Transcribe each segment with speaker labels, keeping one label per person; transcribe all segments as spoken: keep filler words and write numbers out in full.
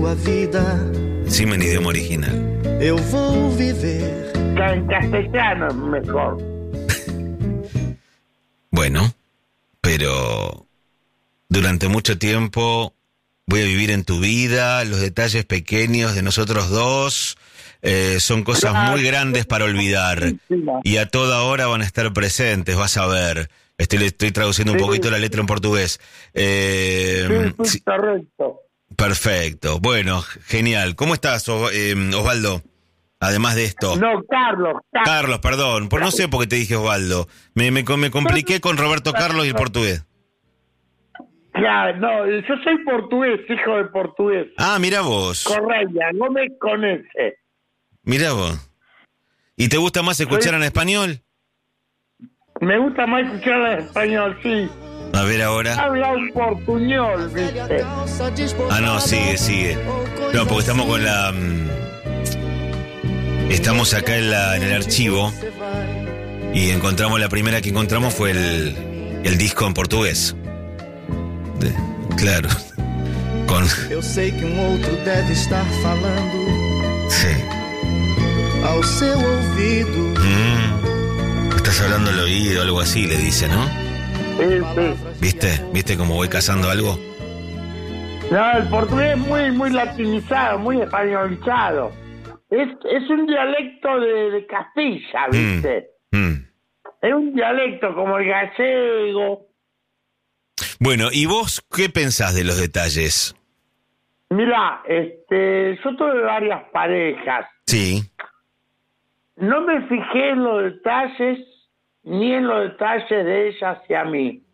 Speaker 1: tua vida.
Speaker 2: Encima en idioma original.
Speaker 1: Eu vou viver.
Speaker 3: En castellano es mejor.
Speaker 2: Bueno, pero durante mucho tiempo voy a vivir en tu vida, los detalles pequeños de nosotros dos eh, son cosas muy grandes para olvidar y a toda hora van a estar presentes, vas a ver. Estoy, estoy traduciendo un
Speaker 3: Sí.
Speaker 2: poquito la letra en portugués. Eh,
Speaker 3: Sí, sí,
Speaker 2: sí,
Speaker 3: correcto.
Speaker 2: perfecto, bueno, genial. ¿Cómo estás, Os- eh, Osvaldo? Además de esto.
Speaker 3: No, Carlos. Carlos.
Speaker 2: Carlos, perdón, por no sé por qué te dije Osvaldo. Me, me, me compliqué con Roberto Carlos y el portugués.
Speaker 3: Claro, no, yo soy portugués, hijo de portugués.
Speaker 2: Ah, mira vos,
Speaker 3: Correia, Gómez con ese.
Speaker 2: mira vos. ¿Y te gusta más escuchar en español?
Speaker 3: Me gusta más escuchar en español, sí.
Speaker 2: A ver ahora.
Speaker 3: Habla un portuñol, viste.
Speaker 2: Ah, no, sigue, sigue. No, porque estamos con la... mm, Estamos acá en, la, en el archivo y encontramos, la primera que encontramos fue el, el disco en portugués. De- claro. Con...
Speaker 1: Eu sei que um outro deve estar falando
Speaker 2: Sí.
Speaker 1: ao seu ouvido.
Speaker 2: Mm, estás hablando al oído, algo así, le dice, ¿no?
Speaker 3: Sí, sí.
Speaker 2: ¿Viste? ¿Viste cómo voy cazando algo?
Speaker 3: No, el portugués es muy, muy latinizado, muy españolizado. Es, es un dialecto de, de Castilla, ¿viste?
Speaker 2: Mm, mm.
Speaker 3: Es un dialecto como el gallego.
Speaker 2: Bueno, ¿y vos qué pensás de los detalles?
Speaker 3: Mirá, este, yo tuve varias parejas.
Speaker 2: Sí.
Speaker 3: No me fijé en los detalles ni en los detalles de ella hacia mí.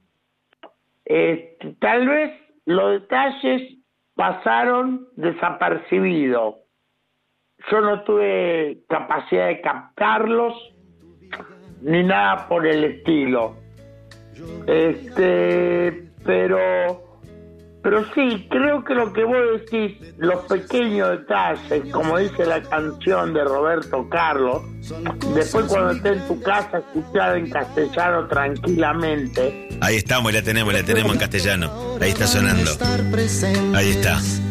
Speaker 3: Este, tal vez los detalles pasaron desapercibidos. Yo no tuve capacidad de captarlos ni nada por el estilo. Este, pero pero sí, creo que lo que vos decís, los pequeños detalles, como dice la canción de Roberto Carlos, después cuando estés en tu casa escuchar en castellano tranquilamente.
Speaker 2: Ahí estamos, la tenemos, la tenemos en castellano. Ahí está sonando. Ahí está.